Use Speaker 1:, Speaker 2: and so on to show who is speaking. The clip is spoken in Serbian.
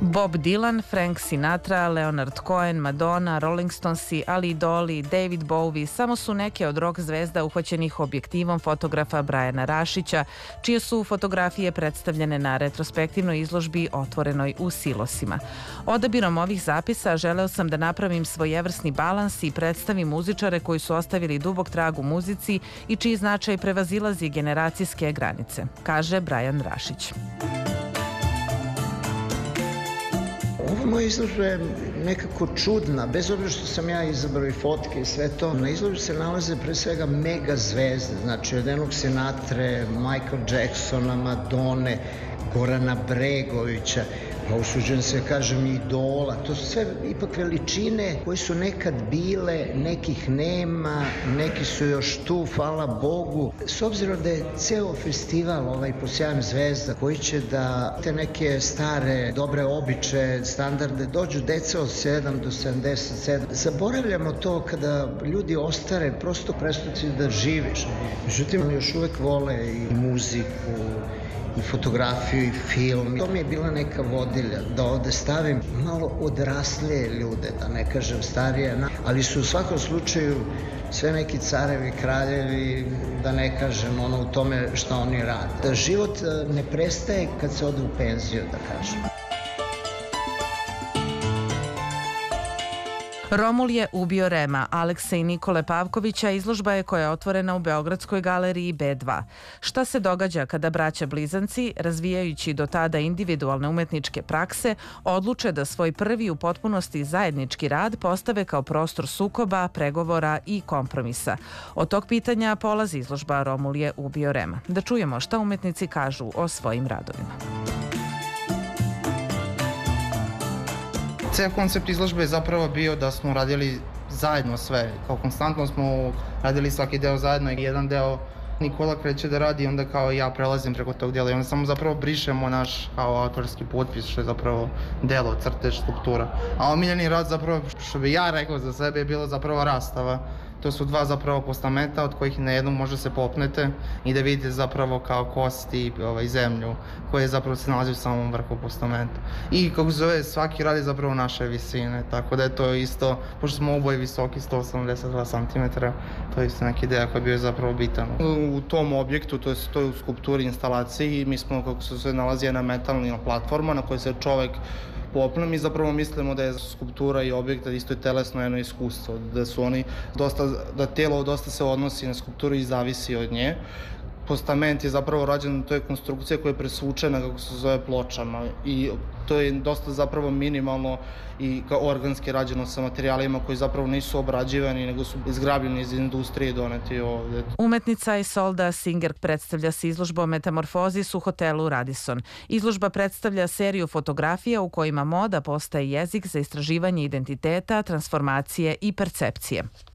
Speaker 1: Bob Dylan, Frank Sinatra, Leonard Cohen, Madonna, Rolling Stonesi, Ali Dolly, David Bowie samo su neke od rock zvezda uhvaćenih objektivom fotografa Briana Rašića, čije su fotografije predstavljene na retrospektivnoj izložbi otvorenoj u Silosima. Odabirom ovih zapisa želeo sam da napravim svojevrsni balans i predstavim muzičare koji su ostavili dubok trag u muzici i čiji značaj prevazilazi generacijske granice, kaže Brian Rašić.
Speaker 2: Ova moja izložba je nekako čudna, bez obzira što sam ja izabrao i fotke i sve to. Na izložbi se nalaze pre svega mega zvezde, znači od jednog Sinatre, Michael Jacksona, Madone, Gorana Bregovića, pa usuđujem se kažem idola. To su sve ipak veličine koje su nekad bile, nekih nema, neki su još tu, hvala Bogu. S obzirom da je ceo festival pod sjajem zvezda koji će da te neke stare, dobre običaje, standarde, dođu deca od 7 do 77. Zaboravljamo to kada ljudi ostare, prosto prestati da živiš. Međutim, još uvek vole i muziku, i fotografiju i film. To mi je bila neka vodilja, da ovde stavim malo odraslije ljude, da ne kažem starije, ali su u svakom slučaju sve neki carevi, kraljevi, da ne kažem u tome šta oni rade. Da život ne prestaje kad se ode u penziju, da kažem.
Speaker 1: Romul je ubio Rema, Aleksa i Nikole Pavkovića izložba je koja je otvorena u Beogradskoj galeriji B2. Šta se događa kada braća blizanci, razvijajući do tada individualne umetničke prakse, odluče da svoj prvi u potpunosti zajednički rad postave kao prostor sukoba, pregovora i kompromisa? Od tog pitanja polazi izložba Romul je ubio Rema. Da čujemo šta umetnici kažu o svojim radovima.
Speaker 3: Ceo koncept izložbe je zapravo bio da smo radili zajedno sve. Kao konstantno smo radili svaki deo zajedno i jedan deo Nikola kreće da radi, onda kao ja prelazim preko tog dela i onda samo zapravo brišemo naš kao autorski potpis, što je zapravo delo, crtež, skulptura. A omiljeni rad zapravo, što bi ja rekao za sebe, je bilo zapravo rastava. To su dva zapravo postamenta od kojih na jednom može se popnete i da vidite zapravo kao kosti i zemlju koje zapravo se nalazi u samom vrhu postamenta. I kako se zove, svaki rad je zapravo naše visine, tako da je to isto, pošto smo oboje visoki 182 cm, to je isto neki ideja koji je bio zapravo bitan. U tom objektu, to je u skulpturi instalaciji, mi smo, kako se nalazi jedna metalna platforma na kojoj se čovek popne, mi zapravo mislimo da je skulptura i objekt isto je telesno jedno iskustvo, da su oni da telo dosta se odnosi na skulpturu i zavisi od nje. Postament je zapravo rađen, to je konstrukcija koja je presvučena, kako se zove, pločama i to je dosta zapravo minimalno i kao organski rađeno sa materijalima koji zapravo nisu obrađivani, nego su izgrabljeni iz industrije i doneti ovde.
Speaker 1: Umetnica Isolda Singer predstavlja se izložbom Metamorfozis u hotelu Radisson. Izložba predstavlja seriju fotografija u kojima moda postaje jezik za istraživanje identiteta, transformacije i percepcije.